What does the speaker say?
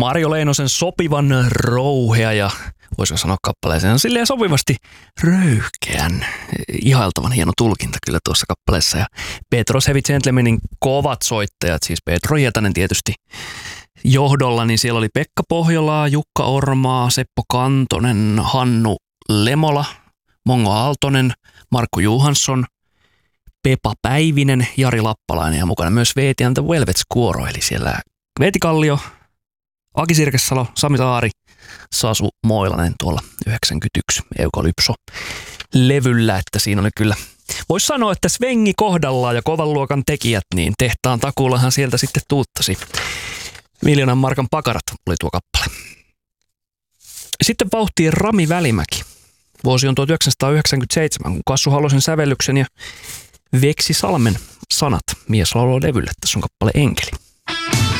Marjo Leinosen sopivan rouhea ja voisiko sanoa kappaleeseen silleen sopivasti röyhkeän, ihailtavan hieno tulkinta kyllä tuossa kappaleessa. Ja Petros Heavy Gentlemanin kovat soittajat, siis Petro Hietanen tietysti johdolla, niin siellä oli Pekka Pohjolaa, Jukka Ormaa, Seppo Kantonen, Hannu Lemola, Mongo Aaltonen, Markku Johansson, Pepa Päivinen, Jari Lappalainen ja mukana myös Veeti and the Velvets kuoro, eli siellä Veeti Kallio, Aki Sirkesalo, Sami Saari, Sasu Moilanen tuolla 91 Eukalypso-levyllä, että siinä oli kyllä, voisi sanoa, että svengi kohdallaan ja kovan luokan tekijät, niin tehtaan takuullahan sieltä sitten tuuttasi. 1 000 000 markan pakarat oli tuo kappale. Sitten vauhtiin Rami Välimäki. Vuosi on 1997, kun Kassu Halosen sävellyksen ja Veksi Salmen sanat mieslaululevylle. Tässä on kappale Enkeli.